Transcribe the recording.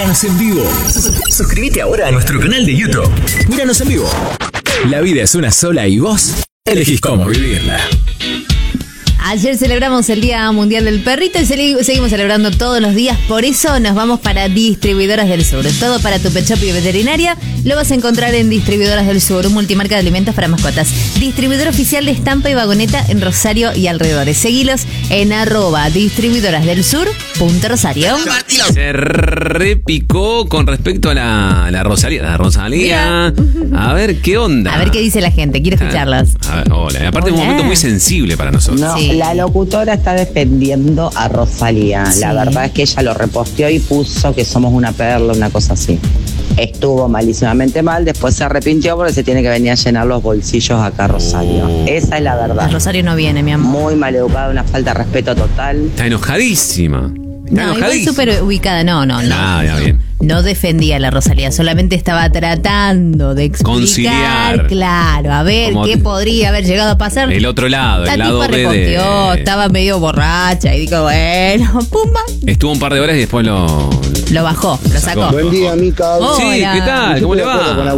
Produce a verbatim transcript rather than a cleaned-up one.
Míranos en vivo. Suscríbete ahora a nuestro canal de YouTube. Míranos en vivo. La vida es una sola y vos elegís cómo vivirla. Ayer celebramos el Día Mundial del Perrito y seguimos celebrando todos los días. Por eso nos vamos para Distribuidoras del Sur. Todo para tu pet shop y veterinaria lo vas a encontrar en Distribuidoras del Sur, multimarca de alimentos para mascotas. Distribuidor oficial de estampa y vagoneta en Rosario y alrededores. Seguilos en arroba distribuidorasdelsur.rosario. Se repicó con respecto a la, la Rosalía. La Rosalía. A ver qué onda. A ver qué dice la gente. Quiero escucharlos. A ver, hola. Aparte, Hola. es un momento muy sensible para nosotros. No, Sí. la locutora está defendiendo a Rosalía. Sí. La verdad es que ella lo reposteó y puso que somos una perla, una cosa así. Estuvo malísimamente mal, después se arrepintió porque se tiene que venir a llenar los bolsillos acá a Rosario. Oh. Esa es la verdad. Rosario no viene, mi amor. Muy mal educada, una falta de respeto total. Está enojadísima. Está No, igual enojadísima. súper ubicada. No, no, no. Ah, ya, bien. No defendía a la Rosalía, solamente estaba tratando de explicar, Conciliar. claro, a ver Como qué te- podría haber llegado a pasar. El otro lado, La el lado tipa B reposteó, de... estaba medio borracha y dijo, bueno, pumba, Estuvo un par de horas y después lo... lo bajó, lo sacó. Sacó. Buen día, Mica. Oh. Sí, Hola. ¿qué tal? ¿Cómo le va?